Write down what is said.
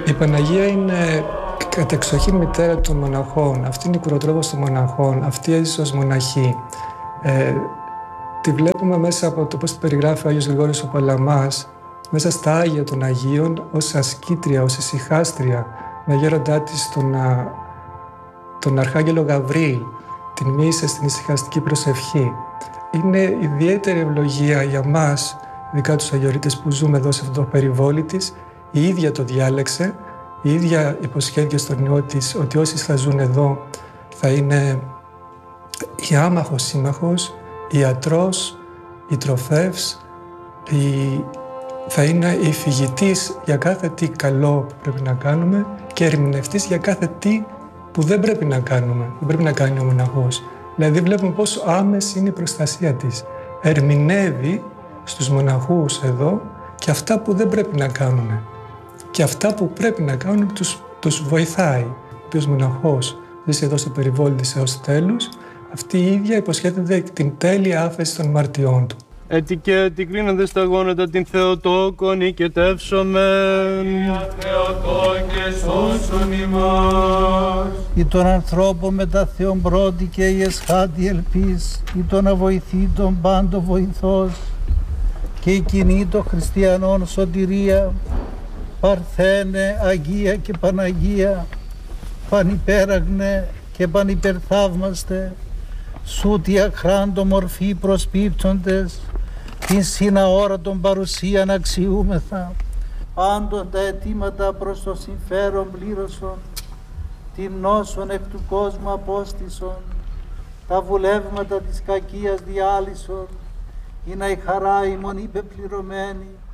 Η Παναγία είναι κατεξοχήν μητέρα των μοναχών. Αυτή είναι η κουροτρόπος των μοναχών. Αυτή έζησε ως μοναχή. Τη βλέπουμε μέσα από το πώς τη περιγράφει ο Άγιος Γρηγόρης ο Παλαμάς, μέσα στα Άγια των Αγίων, ως ασκήτρια, ως ησυχάστρια, με γέροντά της τον Αρχάγγελο Γαβρίλ, την μοίησε στην ησυχαστική προσευχή. Είναι ιδιαίτερη ευλογία για μας, ειδικά τους Αγιορείτες που ζούμε εδώ σε αυτό το περιβόλι της. Η ίδια το διάλεξε, η ίδια υποσχέθηκε στον Υιό της ότι όσοι θα ζουν εδώ θα είναι η άμαχος σύμμαχος, η ιατρός, η τροφεύς, θα είναι η φυγητής για κάθε τι καλό που πρέπει να κάνουμε και ερμηνευτής για κάθε τι που δεν πρέπει να κάνουμε, δεν πρέπει να κάνει ο μοναχός. Δηλαδή βλέπουμε πόσο άμεση είναι η προστασία της. Ερμηνεύει στους μοναχούς εδώ και αυτά που δεν πρέπει να κάνουν. Και αυτά που πρέπει να κάνουν τους βοηθάει. Ο οποίος μοναχός ζήσει εδώ στο περιβόλι της έως τέλους, αυτή η ίδια υποσχέται την τέλεια άφεση των μαρτιών του. Έτσι και έτσι κρίνονται στα γόνατα την Θεοτόκο νικητεύσομεν. Θεοτό και σώσον ημάς. Ή των ανθρώπων με τα Θεόν πρώτη και η εσχάτη ελπίς, ή τον αβοηθήτων πάντο βοηθός, και η κοινή των χριστιανών σωτηρία, Παρθένε, Αγία και Παναγία, πανυπέραγνε και πανυπερθαύμαστε, σούτι αχράντο μορφή προσπίπτοντες, την συναόρατον παρουσίαν αξιούμεθα, πάντων τα αιτήματα προς το συμφέρον πλήρωσον, την νόσον εκ του κόσμου απόστησον, τα βουλεύματα της κακίας διάλυσον, ή να η χαρά ημών υπεπληρωμένη,